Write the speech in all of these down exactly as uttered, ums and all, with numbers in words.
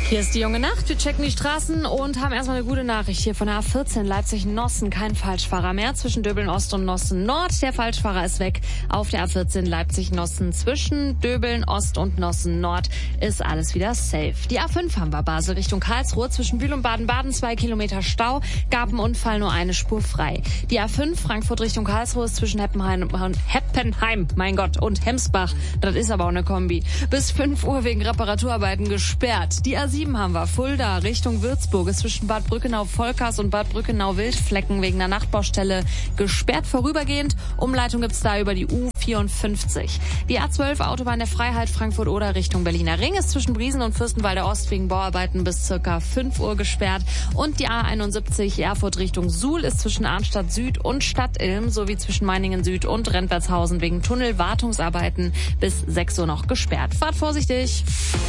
Hier ist die junge Nacht. Wir checken die Straßen und haben erstmal eine gute Nachricht hier von der A vierzehn Leipzig-Nossen. Kein Falschfahrer mehr zwischen Döbeln Ost und Nossen Nord. Der Falschfahrer ist weg. Auf der A vierzehn Leipzig-Nossen zwischen Döbeln Ost und Nossen Nord ist alles wieder safe. Die A fünf haben wir Basel Richtung Karlsruhe. Zwischen Bühl und Baden-Baden zwei Kilometer Stau. Gab einen Unfall, nur eine Spur frei. Die A fünf Frankfurt Richtung Karlsruhe ist zwischen Heppenheim, Heppenheim, mein Gott, und Hemsbach. Das ist aber auch eine Kombi. Bis fünf Uhr wegen Reparaturarbeiten gesperrt. Die A sieben haben wir Fulda Richtung Würzburg ist zwischen Bad Brückenau-Volkers und Bad Brückenau-Wildflecken wegen einer Nachtbaustelle gesperrt vorübergehend. Umleitung gibt's da über die U vierundfünfzig. Die A zwölf Autobahn der Freiheit Frankfurt-Oder Richtung Berliner Ring ist zwischen Briesen und Fürstenwalder Ost wegen Bauarbeiten bis circa fünf Uhr gesperrt. Und die A einundsiebzig Erfurt Richtung Suhl ist zwischen Arnstadt Süd und Stadtilm sowie zwischen Meiningen Süd und Rentwertshausen wegen Tunnelwartungsarbeiten bis sechs Uhr noch gesperrt. Fahrt vorsichtig!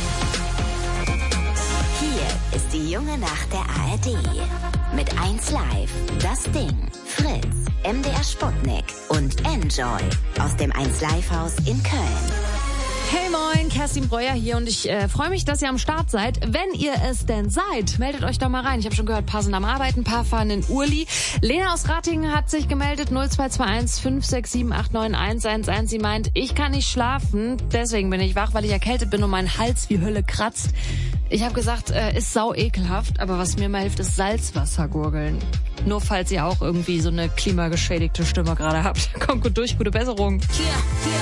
Hier ist die junge Nacht der A R D. Mit eins Live, Das Ding, Fritz, M D R Sputnik und Enjoy aus dem eins Live Haus in Köln. Hey moin, Kerstin Breuer hier und ich äh, freue mich, dass ihr am Start seid. Wenn ihr es denn seid, meldet euch doch mal rein. Ich habe schon gehört, paar sind am Arbeiten, paar fahren in Urli. Lena aus Ratingen hat sich gemeldet, null zwei zwei eins fünf sechs sieben acht neun eins eins eins. Sie meint, ich kann nicht schlafen, deswegen bin ich wach, weil ich erkältet bin und mein Hals wie Hölle kratzt. Ich habe gesagt, äh, ist sau ekelhaft, aber was mir mal hilft, ist Salzwasser gurgeln. Nur falls ihr auch irgendwie so eine klimageschädigte Stimme gerade habt. Kommt gut durch, gute Besserung. Yeah, yeah.